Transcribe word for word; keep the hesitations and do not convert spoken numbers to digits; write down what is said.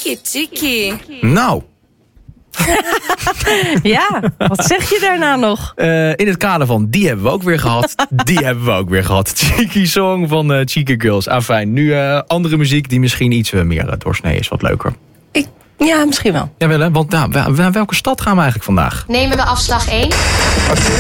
Tiki tiki. Nou, Ja, wat zeg je daarna nog? uh, in het kader van die hebben we ook weer gehad. Die hebben we ook weer gehad. Cheeky song van uh, Cheeky Girls. Ah, fijn. Nu uh, andere muziek die misschien iets uh, meer uh, doorsnee is. Wat leuker. Ik, ja, misschien wel. Jawel, hè? Want nou, naar welke stad gaan we eigenlijk vandaag? Nemen we afslag één?